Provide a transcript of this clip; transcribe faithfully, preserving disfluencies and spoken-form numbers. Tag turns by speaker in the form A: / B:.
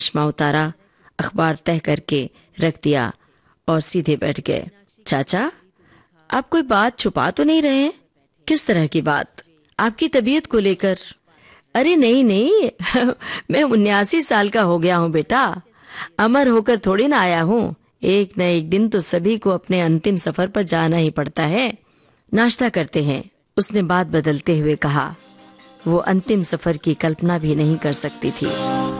A: चश्मा उतारा, अखबार तह करके रख दिया और सीधे बैठ गए। चाचा, आप कोई बात छुपा तो नहीं रहे हैं? किस तरह की बात? आपकी तबीयत को लेकर। अरे नहीं नहीं मैं उन्यासी साल का हो गया हूँ बेटा, अमर होकर थोड़ी ना आया हूँ। एक न एक दिन तो सभी को अपने अंतिम सफर पर जाना ही पड़ता है। नाश्ता करते हैं, उसने बात बदलते हुए कहा। वो अंतिम सफर की कल्पना भी नहीं कर सकती थी।